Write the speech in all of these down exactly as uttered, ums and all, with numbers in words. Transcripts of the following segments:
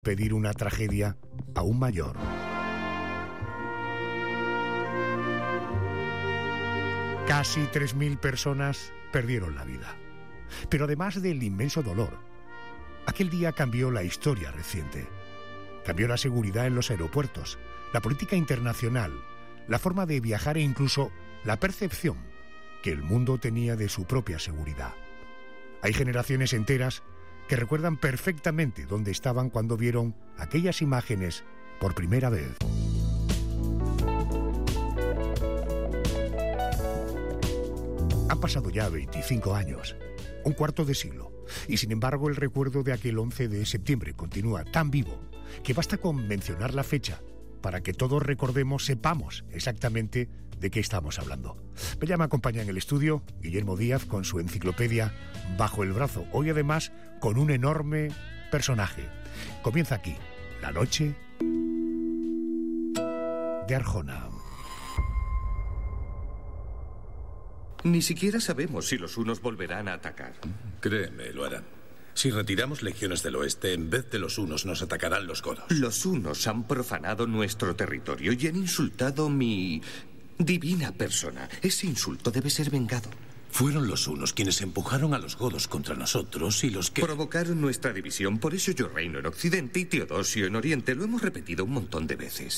pedir una tragedia aún mayor. Casi tres mil personas perdieron la vida. Pero además del inmenso dolor, aquel día cambió la historia reciente. Cambió la seguridad en los aeropuertos, la política internacional, la forma de viajar e incluso la percepción que el mundo tenía de su propia seguridad. Hay generaciones enteras que recuerdan perfectamente dónde estaban cuando vieron aquellas imágenes por primera vez. Han pasado ya veinticinco años, un cuarto de siglo, y sin embargo el recuerdo de aquel once de septiembre continúa tan vivo que basta con mencionar la fecha para que todos recordemos, sepamos exactamente de qué estamos hablando. Ya me acompaña en el estudio Guillermo Díaz con su enciclopedia bajo el brazo, hoy además con un enorme personaje. Comienza aquí, la noche de Arjona. Ni siquiera sabemos si los hunos volverán a atacar. Créeme, lo harán. Si retiramos legiones del oeste, en vez de los hunos nos atacarán los godos. Los hunos han profanado nuestro territorio y han insultado mi divina persona. Ese insulto debe ser vengado. Fueron los hunos quienes empujaron a los godos contra nosotros y los que... provocaron nuestra división. Por eso yo reino en Occidente y Teodosio en Oriente. Lo hemos repetido un montón de veces.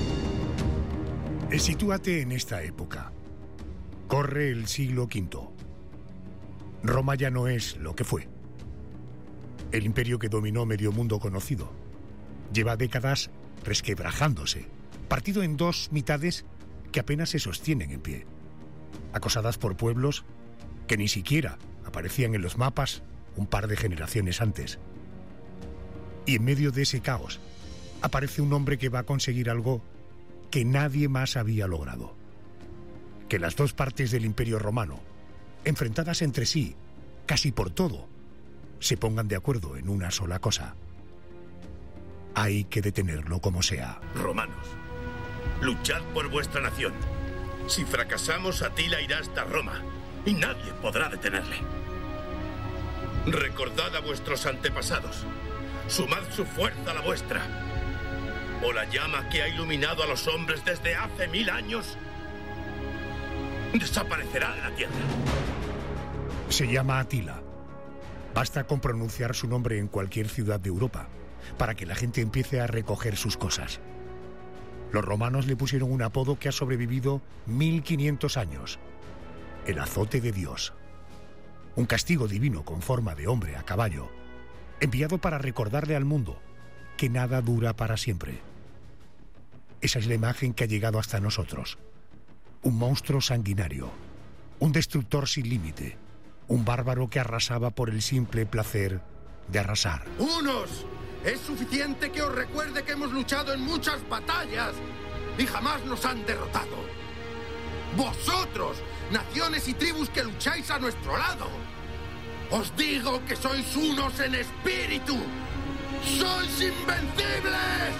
Sitúate en esta época. Corre el siglo quinto. Roma ya no es lo que fue. El imperio que dominó medio mundo conocido lleva décadas resquebrajándose, partido en dos mitades que apenas se sostienen en pie, acosadas por pueblos que ni siquiera aparecían en los mapas un par de generaciones antes. Y en medio de ese caos aparece un hombre que va a conseguir algo que nadie más había logrado: que las dos partes del Imperio Romano, enfrentadas entre sí casi por todo, se pongan de acuerdo en una sola cosa. Hay que detenerlo como sea. Romanos, luchad por vuestra nación. Si fracasamos, Atila irá hasta Roma y nadie podrá detenerle. Recordad a vuestros antepasados. Sumad su fuerza a la vuestra. O la llama que ha iluminado a los hombres desde hace mil años desaparecerá de la tierra. Se llama Atila. Basta con pronunciar su nombre en cualquier ciudad de Europa para que la gente empiece a recoger sus cosas. Los romanos le pusieron un apodo que ha sobrevivido mil quinientos años: el azote de Dios. Un castigo divino con forma de hombre a caballo, enviado para recordarle al mundo que nada dura para siempre. Esa es la imagen que ha llegado hasta nosotros. Un monstruo sanguinario, un destructor sin límite, un bárbaro que arrasaba por el simple placer de arrasar. ¡Unos! Es suficiente que os recuerde que hemos luchado en muchas batallas y jamás nos han derrotado. ¡Vosotros, naciones y tribus que lucháis a nuestro lado! ¡Os digo que sois unos en espíritu! ¡Sois invencibles!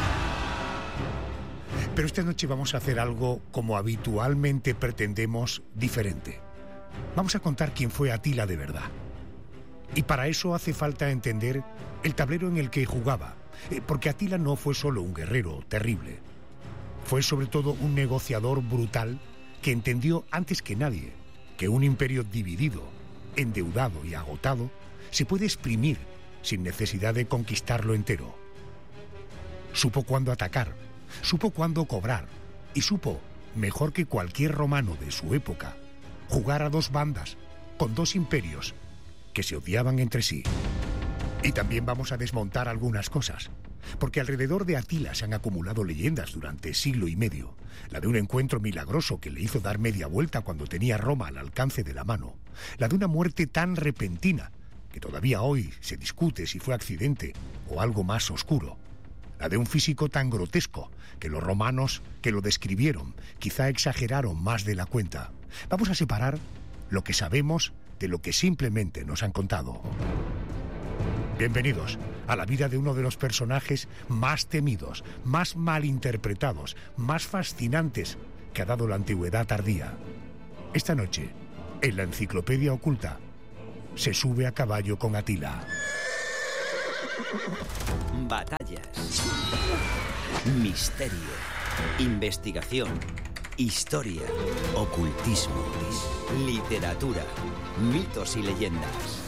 Pero esta noche vamos a hacer algo como habitualmente pretendemos, diferente. Vamos a contar quién fue Atila de verdad. Y para eso hace falta entender el tablero en el que jugaba, porque Atila no fue solo un guerrero terrible. Fue sobre todo un negociador brutal que entendió antes que nadie que un imperio dividido, endeudado y agotado se puede exprimir sin necesidad de conquistarlo entero. Supo cuándo atacar, supo cuándo cobrar y supo, mejor que cualquier romano de su época, jugar a dos bandas, con dos imperios que se odiaban entre sí. Y también vamos a desmontar algunas cosas, porque alrededor de Atila se han acumulado leyendas durante siglo y medio. La de un encuentro milagroso que le hizo dar media vuelta cuando tenía Roma al alcance de la mano. La de una muerte tan repentina que todavía hoy se discute si fue accidente o algo más oscuro. La de un físico tan grotesco que los romanos que lo describieron quizá exageraron más de la cuenta. Vamos a separar lo que sabemos de lo que simplemente nos han contado. Bienvenidos a la vida de uno de los personajes más temidos, más malinterpretados, más fascinantes que ha dado la antigüedad tardía. Esta noche, en la Enciclopedia Oculta, se sube a caballo con Atila. Batallas, misterio, investigación, historia, ocultismo, literatura, mitos y leyendas.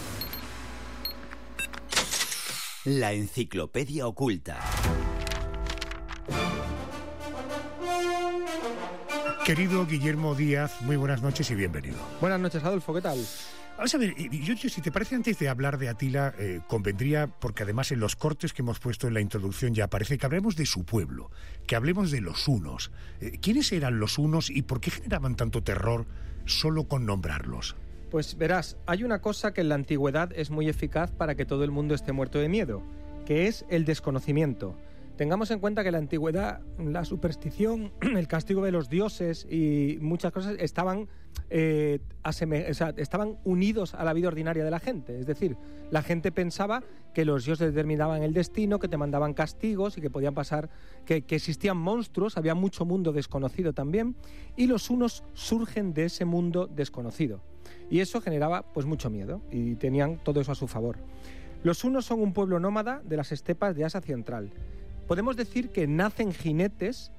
La Enciclopedia Oculta. Querido Guillermo Díaz, muy buenas noches y bienvenido. Buenas noches, Adolfo, ¿qué tal? Vamos a ver, yo, yo, si te parece, antes de hablar de Atila, eh, convendría, porque además en los cortes que hemos puesto en la introducción ya aparece, que hablemos de su pueblo, que hablemos de los hunos. Eh, ¿Quiénes eran los hunos y por qué generaban tanto terror solo con nombrarlos? Pues verás, hay una cosa que en la antigüedad es muy eficaz para que todo el mundo esté muerto de miedo, que es el desconocimiento. Tengamos en cuenta que en la antigüedad la superstición, el castigo de los dioses y muchas cosas estaban, eh, aseme- o sea, estaban unidos a la vida ordinaria de la gente. Es decir, la gente pensaba que los dioses determinaban el destino, que te mandaban castigos y que podían pasar, que, que existían monstruos, había mucho mundo desconocido también, y los hunos surgen de ese mundo desconocido. Y eso generaba pues mucho miedo y tenían todo eso a su favor. Los hunos son un pueblo nómada de las estepas de Asia Central. Podemos decir que nacen jinetes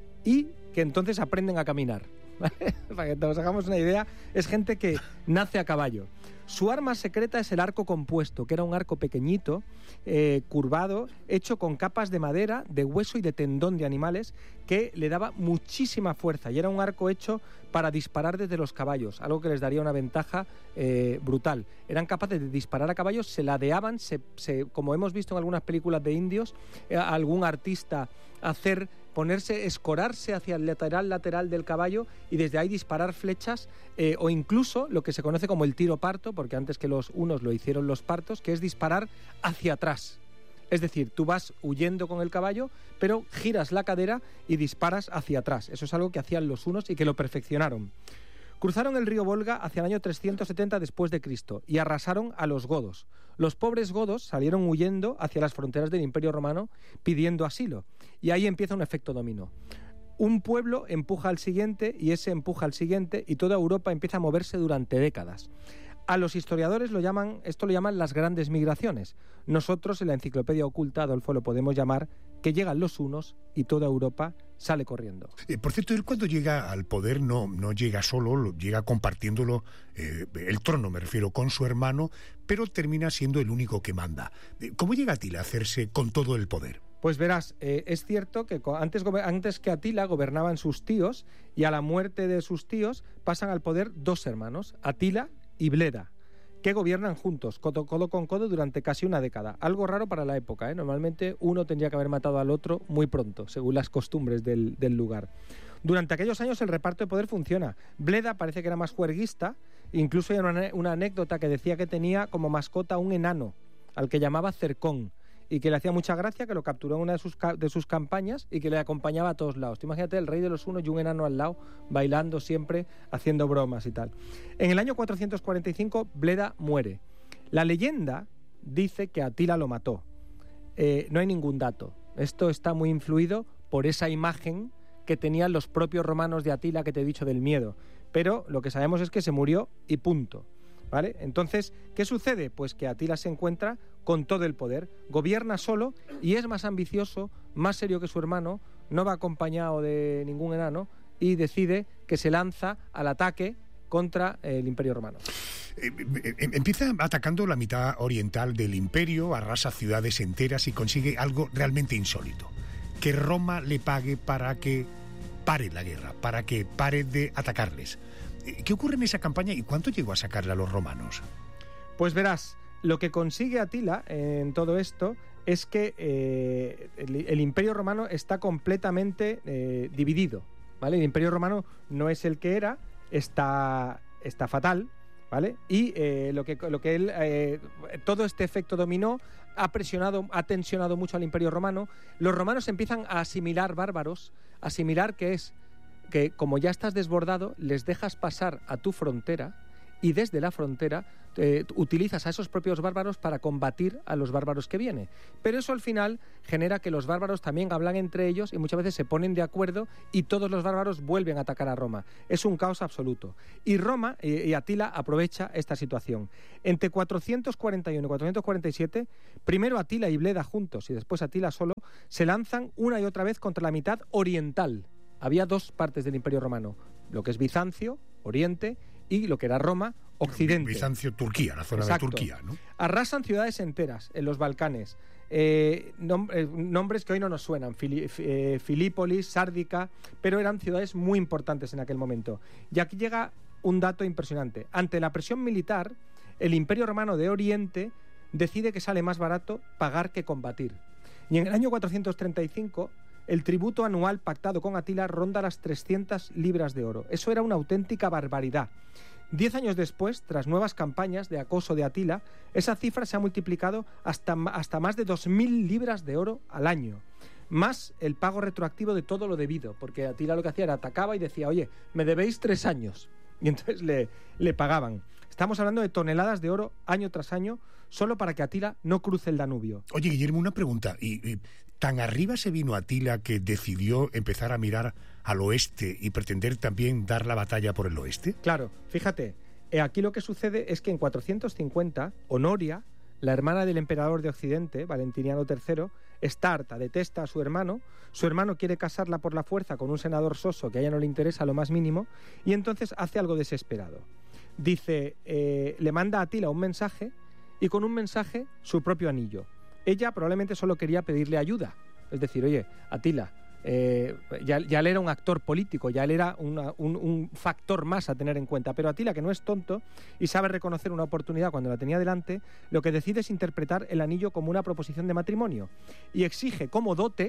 y que entonces aprenden a caminar, ¿vale? Para que nos hagamos una idea, es gente que nace a caballo. Su arma secreta es el arco compuesto, que era un arco pequeñito, eh, curvado, hecho con capas de madera, de hueso y de tendón de animales, que le daba muchísima fuerza. Y era un arco hecho para disparar desde los caballos, algo que les daría una ventaja eh, brutal. Eran capaces de disparar a caballos, se ladeaban, se, se, como hemos visto en algunas películas de indios, eh, algún artista hacer... ponerse, escorarse hacia el lateral lateral del caballo y desde ahí disparar flechas eh, o incluso lo que se conoce como el tiro parto, porque antes que los hunos lo hicieron los partos, que es disparar hacia atrás. Es decir, tú vas huyendo con el caballo, pero giras la cadera y disparas hacia atrás. Eso es algo que hacían los hunos y que lo perfeccionaron. Cruzaron el río Volga hacia el año trescientos setenta después de Cristo y arrasaron a los godos. Los pobres godos salieron huyendo hacia las fronteras del Imperio Romano pidiendo asilo. Y ahí empieza un efecto dominó. Un pueblo empuja al siguiente y ese empuja al siguiente y toda Europa empieza a moverse durante décadas. A los historiadores lo llaman, esto lo llaman las grandes migraciones. Nosotros en la Enciclopedia Oculta, Adolfo, lo podemos llamar que llegan los hunos y toda Europa sale corriendo. Eh, por cierto, él cuando llega al poder no, no llega solo, lo, llega compartiéndolo, eh, el trono me refiero, con su hermano, pero termina siendo el único que manda. Eh, ¿Cómo llega Atila a hacerse con todo el poder? Pues verás, eh, es cierto que antes, antes que Atila gobernaban sus tíos y a la muerte de sus tíos pasan al poder dos hermanos, Atila y Bleda, que gobiernan juntos, codo, codo con codo, durante casi una década. Algo raro para la época, ¿eh? Normalmente uno tendría que haber matado al otro muy pronto, según las costumbres del, del lugar. Durante aquellos años el reparto de poder funciona. Bleda parece que era más juerguista, incluso hay una, una anécdota que decía que tenía como mascota un enano, al que llamaba Cercón, y que le hacía mucha gracia, que lo capturó en una de sus, de sus campañas y que le acompañaba a todos lados. Tú imagínate el rey de los hunos y un enano al lado, bailando siempre, haciendo bromas y tal. En el año cuatrocientos cuarenta y cinco, Bleda muere. La leyenda dice que Atila lo mató. Eh, no hay ningún dato. Esto está muy influido por esa imagen que tenían los propios romanos de Atila que te he dicho del miedo. Pero lo que sabemos es que se murió y punto. ¿Vale? Entonces, ¿qué sucede? Pues que Atila se encuentra con todo el poder, gobierna solo y es más ambicioso, más serio que su hermano, no va acompañado de ningún enano y decide que se lanza al ataque contra el Imperio Romano. Eh, eh, empieza atacando la mitad oriental del imperio, arrasa ciudades enteras y consigue algo realmente insólito: que Roma le pague para que pare la guerra, para que pare de atacarles. ¿Qué ocurre en esa campaña y cuánto llegó a sacarle a los romanos? Pues verás, lo que consigue Atila en todo esto es que eh, el, el Imperio Romano está completamente eh, dividido, ¿vale? El Imperio Romano no es el que era, está, está fatal, ¿vale? Y eh, lo que, lo que él, eh, todo este efecto dominó ha presionado, ha tensionado mucho al Imperio Romano. Los romanos empiezan a asimilar bárbaros, asimilar que es que como ya estás desbordado, les dejas pasar a tu frontera y desde la frontera eh, utilizas a esos propios bárbaros para combatir a los bárbaros que vienen. Pero eso al final genera que los bárbaros también hablan entre ellos y muchas veces se ponen de acuerdo y todos los bárbaros vuelven a atacar a Roma. Es un caos absoluto. Y Roma y, y Atila aprovecha esta situación. Entre cuatrocientos cuarenta y uno y cuatrocientos cuarenta y siete, primero Atila y Bleda juntos y después Atila solo, se lanzan una y otra vez contra la mitad oriental. Había dos partes del Imperio Romano, lo que es Bizancio, Oriente, y lo que era Roma, Occidente. Bizancio, Turquía, la zona Exacto. de Turquía, ¿no? Arrasan ciudades enteras en los Balcanes. Eh, nom eh, nombres que hoy no nos suenan, Fili eh, Filípolis, Sárdica, pero eran ciudades muy importantes en aquel momento. Y aquí llega un dato impresionante. Ante la presión militar, el Imperio Romano de Oriente decide que sale más barato pagar que combatir. Y en el año cuatrocientos treinta y cinco, el tributo anual pactado con Atila ronda las trescientas libras de oro. Eso era una auténtica barbaridad. Diez años después, tras nuevas campañas de acoso de Atila, esa cifra se ha multiplicado hasta, hasta más de dos mil libras de oro al año. Más el pago retroactivo de todo lo debido, porque Atila lo que hacía era atacaba y decía, oye, me debéis tres años. Y entonces le, le pagaban. Estamos hablando de toneladas de oro año tras año, solo para que Atila no cruce el Danubio. Oye, Guillermo, una pregunta. ¿Y, y tan arriba se vino Atila que decidió empezar a mirar al oeste y pretender también dar la batalla por el oeste? Claro, fíjate, eh, aquí lo que sucede es que en cuatrocientos cincuenta, Honoria, la hermana del emperador de Occidente, Valentiniano tercero, está harta, detesta a su hermano, su hermano quiere casarla por la fuerza con un senador soso que a ella no le interesa lo más mínimo, y entonces hace algo desesperado. Dice, eh, le manda a Atila un mensaje, y con un mensaje su propio anillo. Ella probablemente solo quería pedirle ayuda, es decir, oye, Atila, eh, ya, ya él era un actor político, ya él era una, un, un factor más a tener en cuenta, pero Atila, que no es tonto y sabe reconocer una oportunidad cuando la tenía delante, lo que decide es interpretar el anillo como una proposición de matrimonio y exige como dote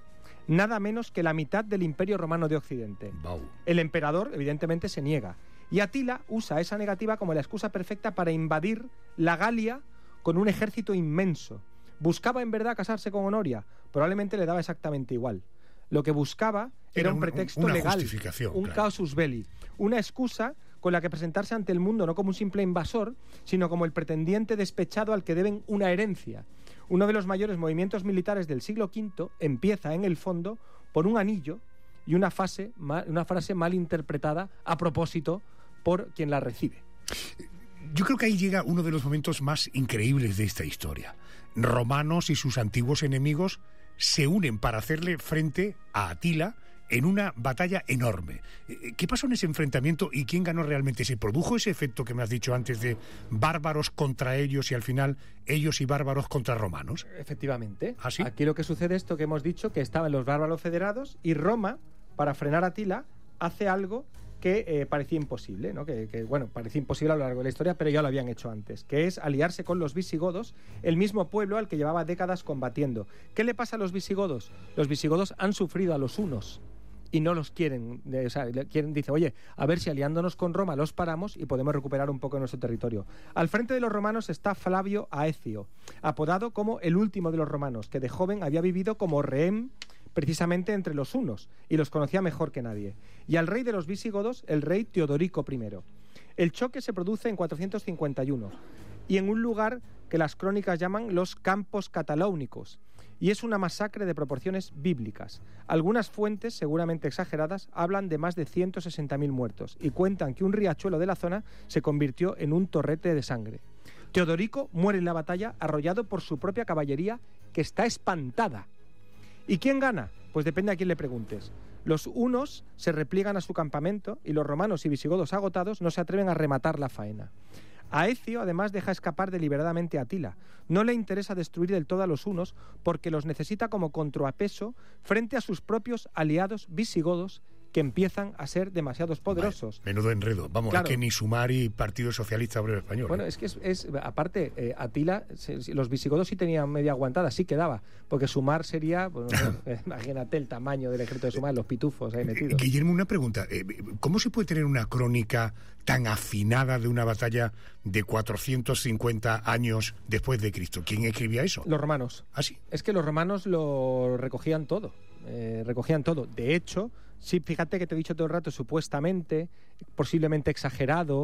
nada menos que la mitad del Imperio Romano de Occidente. Wow. El emperador, evidentemente, se niega. Y Atila usa esa negativa como la excusa perfecta para invadir la Galia con un ejército inmenso. ¿Buscaba en verdad casarse con Honoria? Probablemente le daba exactamente igual. Lo que buscaba era, era un pretexto una legal, un claro. casus belli, una excusa con la que presentarse ante el mundo no como un simple invasor, sino como el pretendiente despechado al que deben una herencia. Uno de los mayores movimientos militares del siglo quinto empieza, en el fondo, por un anillo y una, fase, una frase mal interpretada a propósito por quien la recibe. Yo creo que ahí llega uno de los momentos más increíbles de esta historia. Romanos y sus antiguos enemigos se unen para hacerle frente a Atila en una batalla enorme. ¿Qué pasó en ese enfrentamiento y quién ganó realmente? ¿Se produjo ese efecto que me has dicho antes de bárbaros contra ellos y al final ellos y bárbaros contra romanos? Efectivamente. ¿Ah, sí? Aquí lo que sucede es esto que hemos dicho, que estaban los bárbaros federados y Roma, para frenar a Atila, hace algo que eh, parecía imposible, ¿no? Que, que, bueno, parecía imposible a lo largo de la historia, pero ya lo habían hecho antes, que es aliarse con los visigodos, el mismo pueblo al que llevaba décadas combatiendo. ¿Qué le pasa a los visigodos? Los visigodos han sufrido a los hunos y no los quieren, o sea, quieren, dice, oye, a ver si aliándonos con Roma los paramos y podemos recuperar un poco de nuestro territorio. Al frente de los romanos está Flavio Aecio, apodado como el último de los romanos, que de joven había vivido como rehén precisamente entre los hunos, y los conocía mejor que nadie. Y al rey de los visigodos, el rey Teodorico primero. El choque se produce en cuatrocientos cincuenta y uno, y en un lugar que las crónicas llaman los Campos Cataláunicos, y es una masacre de proporciones bíblicas. Algunas fuentes, seguramente exageradas, hablan de más de ciento sesenta mil muertos, y cuentan que un riachuelo de la zona se convirtió en un torrente de sangre. Teodorico muere en la batalla arrollado por su propia caballería, que está espantada. ¿Y quién gana? Pues depende a quién le preguntes. Los hunos se repliegan a su campamento y los romanos y visigodos agotados no se atreven a rematar la faena. Aecio además deja escapar deliberadamente a Atila. No le interesa destruir del todo a los hunos porque los necesita como contrapeso frente a sus propios aliados visigodos que empiezan a ser demasiados poderosos. Vale, menudo enredo. Vamos, claro. Es que ni Sumari, Partido Socialista Obrero Español. Bueno, ¿eh? es que es, es aparte, eh, Atila, se, los visigodos sí tenían media aguantada, sí quedaba, porque Sumar sería, pues, no, imagínate el tamaño del ejército de Sumar, los pitufos ahí metidos. Guillermo, una pregunta. ¿Cómo se puede tener una crónica tan afinada de una batalla de cuatrocientos cincuenta años después de Cristo? ¿Quién escribía eso? Los romanos. ¿Ah, sí? Es que los romanos lo recogían todo, eh, recogían todo. De hecho, sí, fíjate que te he dicho todo el rato, supuestamente, posiblemente exagerado,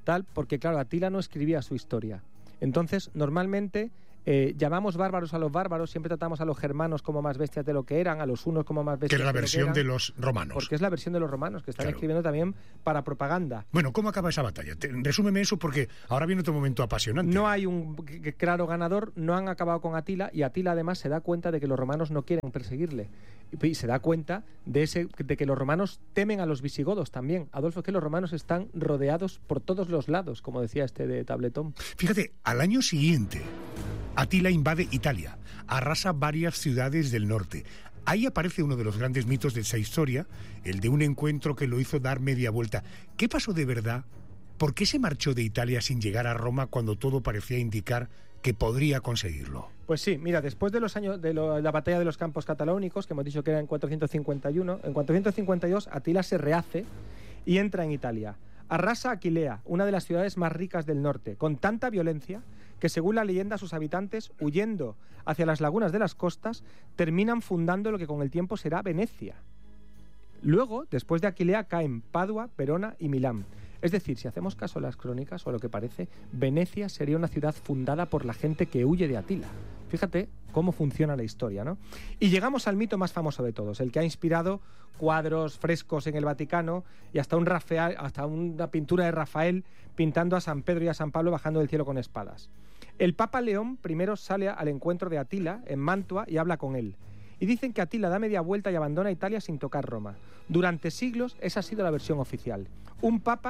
tal, porque claro, Atila no escribía su historia. Entonces, normalmente eh, llamamos bárbaros a los bárbaros, siempre tratamos a los germanos como más bestias de lo que eran, a los hunos como más bestias de lo que eran. Que es la versión de, de los romanos. Porque es la versión de los romanos, que están claro. escribiendo también para propaganda. Bueno, ¿cómo acaba esa batalla? Te, resúmeme eso porque ahora viene otro momento apasionante. No hay un claro ganador, no han acabado con Atila, y Atila además se da cuenta de que los romanos no quieren perseguirle. Y se da cuenta de, ese, de que los romanos temen a los visigodos también. Adolfo, es que los romanos están rodeados por todos los lados, como decía este de Tabletón. Fíjate, al año siguiente, Atila invade Italia, arrasa varias ciudades del norte. Ahí aparece uno de los grandes mitos de esa historia, el de un encuentro que lo hizo dar media vuelta. ¿Qué pasó de verdad? ¿Por qué se marchó de Italia sin llegar a Roma cuando todo parecía indicar que podría conseguirlo? Pues sí, mira, después de los años de lo, la batalla de los Campos Catalónicos, que hemos dicho que era en cuatrocientos cincuenta y uno, en cuatrocientos cincuenta y dos Atila se rehace y entra en Italia. Arrasa Aquilea, una de las ciudades más ricas del norte, con tanta violencia que, según la leyenda, sus habitantes, huyendo hacia las lagunas de las costas, terminan fundando lo que con el tiempo será Venecia. Luego, después de Aquilea, caen Padua, Verona y Milán. Es decir, si hacemos caso a las crónicas, o a lo que parece, Venecia sería una ciudad fundada por la gente que huye de Atila. Fíjate cómo funciona la historia, ¿no? Y llegamos al mito más famoso de todos, el que ha inspirado cuadros, frescos en el Vaticano y hasta, un Rafael, hasta una pintura de Rafael pintando a San Pedro y a San Pablo bajando del cielo con espadas. El Papa León primero sale al encuentro de Atila en Mantua y habla con él. Y dicen que Atila da media vuelta y abandona Italia sin tocar Roma. Durante siglos esa ha sido la versión oficial. Un papa